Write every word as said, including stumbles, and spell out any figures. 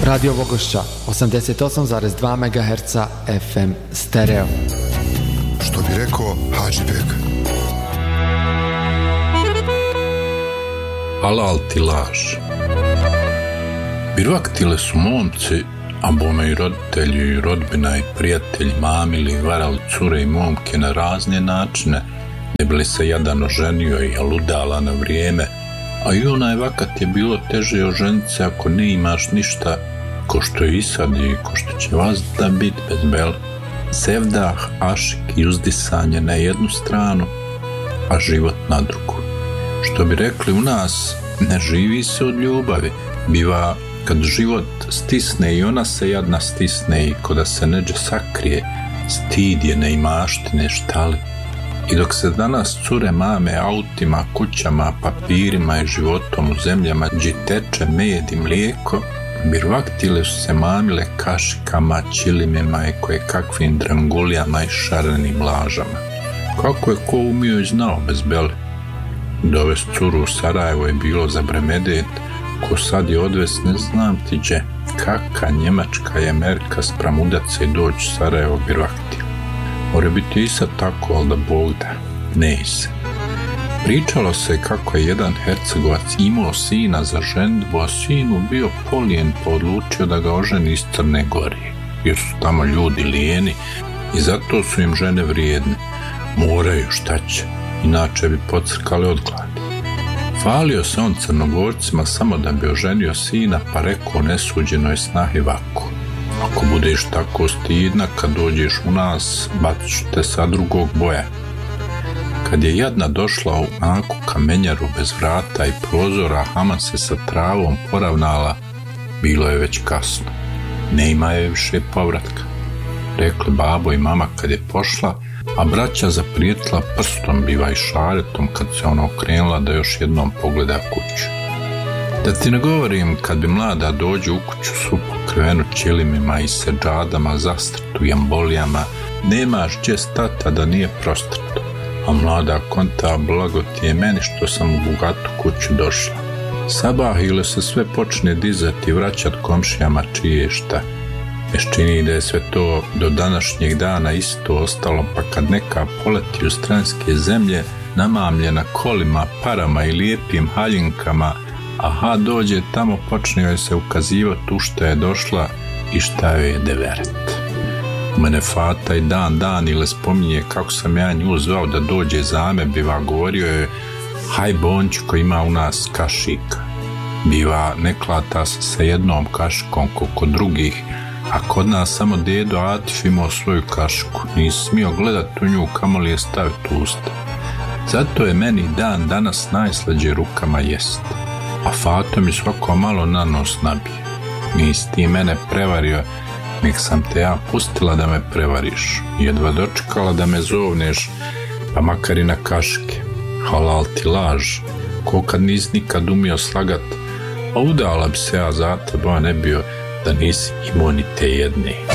Radio Bogošća, osamdeset osam zarez dva megaherca F M stereo. Što bi rekao Hadži Bek. Halal ti laž. Birvaktile su momci, a bome i roditelji i rodbina i prijatelji mamili i varali cure i momke na razne načine, ne bi li se jadan oženio i aludala na vrijeme, a i onaj vakat je bilo teže oženiti se ako ne imaš ništa, ko što je i sad i ko što će vas da bit bez bel. Sevdah, ašik i uzdisanje na jednu stranu, a život na drugu. Što bi rekli u nas, ne živi se od ljubavi, biva kad život stisne i ona se jadna stisne i ko da se neđe sakrije, stid je neimaštine štali. I dok se danas cure mame autima, kućama, papirima i životom u zemljama gdje teče med i mlijeko, birvaktile su se mamile kašikama, čilimima i koje kakvim drangulijama i šarenim lažama. Kako je ko umio i znao bez beli. Dovest curu u Sarajevo je bilo za bremedet, ko sad je odves ne znam ti gdje, kaka Njemačka i Amerika spram udaca i doći u Sarajevo birvaktil. More biti i sad tako, ali da Bog da, ne se. Pričalo se kako je jedan Hercegovac imao sina za ženidbu, a sinu bio polijen pa odlučio da ga oženi iz Crne Gore, jer su tamo ljudi lijeni i zato su im žene vrijedne. Moraju, šta će, inače bi pocrkali od gladi. Falio se on Crnogorcima samo da bi oženio sina, pa rekao nesuđenoj snahi ovako: ako budeš tako stidna, kad dođeš u nas, bacit ću te sa drugog boja. Kad je jadna došla u anku kamenjaru bez vrata i prozora, Haman se sa travom poravnala, bilo je već kasno. Ne ima je više povratka, rekli babo i mama kad je pošla, a braća zaprijetila prstom, biva i šaretom kad se ona okrenula da još jednom pogleda kuću. Da ti ne govorim kad bi mlada dođe u kuću svu pokrivenu čilimima i seđadama, zastrtu jambolijama, nemaš gdje stata da nije prostrto, a mlada konta blago ti je meni što sam u bogatu kuću došla. Sabah ili se sve počne dizati i vraćat komšijama čije šta. Meš čini da je sve to do današnjeg dana isto ostalo, pa kad neka poleti u stranske zemlje, namamljena kolima, parama i lijepim haljinkama, aha dođe tamo, počne joj se ukazivati u šta je došla i šta joj je deveret. U mene fata i dan dan ili spominje kako sam ja nju zvao da dođe za me, biva govorio je: haj bonču ko ima u nas kašika. Biva ne klata se sa jednom kašikom koliko drugih, a kod nas samo dedo Atif imao svoju kašiku, nisi smio gledat u nju kamoli je staviti u usta. Zato je meni dan danas najslađe rukama jest, a Fato mi svako malo na nos nabije. Nisi ti mene prevario, nek sam te ja pustila da me prevariš, jedva dočekala da me zovneš, pa makar i na kašike. Halal ti laž, ko kad nisi nikad umio slagat, a udala bi se ja za tebe, a ne bio da nisi imao ni te jedne.